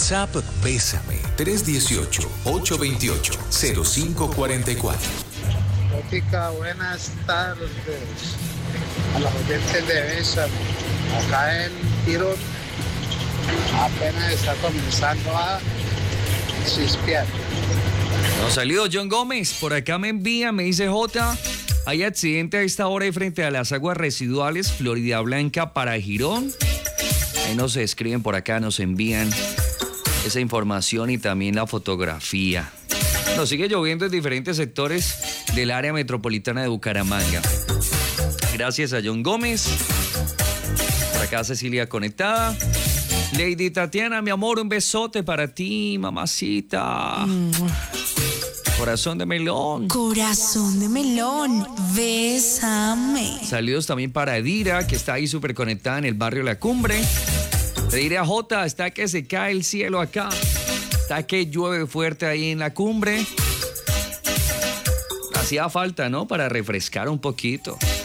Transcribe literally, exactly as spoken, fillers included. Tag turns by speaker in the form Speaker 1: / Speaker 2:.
Speaker 1: WhatsApp Bésame tres uno ocho, ocho dos ocho, cero cinco cuatro cuatro.
Speaker 2: Mótica, buenas tardes a los oyentes de Bésame. Acá en Tirón apenas está comenzando a chispear.
Speaker 3: No, salido John Gómez, por acá me envía, me dice J, hay accidente a esta hora y frente a las aguas residuales, Florida Blanca para Girón. Ahí nos escriben por acá, nos envían esa información y también la fotografía. Nos sigue lloviendo en diferentes sectores del área metropolitana de Bucaramanga. Gracias a John Gómez. Por acá Cecilia conectada. Lady Tatiana, mi amor, un besote para ti, mamacita. Mm. Corazón de melón.
Speaker 4: Corazón de melón, bésame.
Speaker 3: Saludos también para Edira, que está ahí súper conectada en el barrio La Cumbre. Le diré a Jota, está que se cae el cielo acá. Está que llueve fuerte ahí en La Cumbre. Hacía falta, ¿no? Para refrescar un poquito.